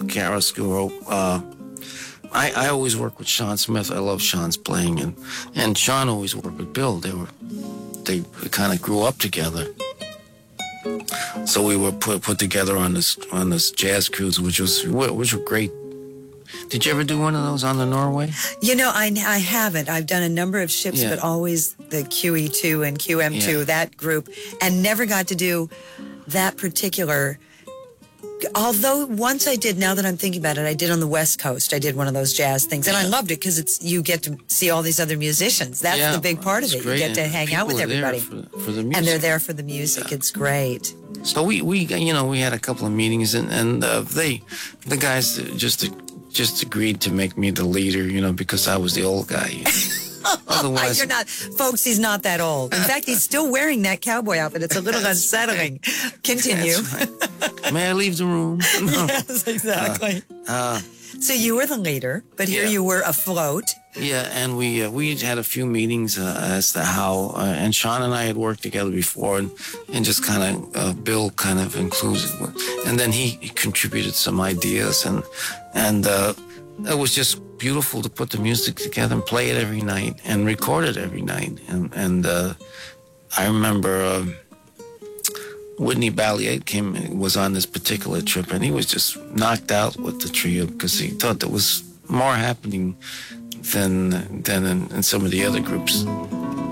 chiaroscuro. I always work with Sean Smith. I love Sean's playing, and Sean always worked with Bill. They kind of grew up together. So we were put together on this jazz cruise, which were great. Did you ever do one of those on the Norway? You know, I haven't. I've done a number of ships, but always the QE2 and QM2, that group, and never got to do that particular. Although once I did, now that I'm thinking about it, I did on the West Coast. I did one of those jazz things, and I loved it because you get to see all these other musicians. That's the big part of it. Great. You get to hang out with everybody, for the music. And they're there for the music. It's great. So we had a couple of meetings, and the guys just agreed to make me the leader, because I was the old guy. Otherwise, you're not, folks. He's not that old. In fact, he's still wearing that cowboy outfit. It's a little unsettling. Continue. Right. May I leave the room? No. Yes, exactly. So you were the leader, but here you were afloat. Yeah, and we had a few meetings as to how, and Sean and I had worked together before, and just kind of Bill kind of included, and then he contributed some ideas, and it was just beautiful to put the music together and play it every night and record it every night. And I remember Whitney Balliet was on this particular trip, and he was just knocked out with the trio because he thought there was more happening than in some of the other groups.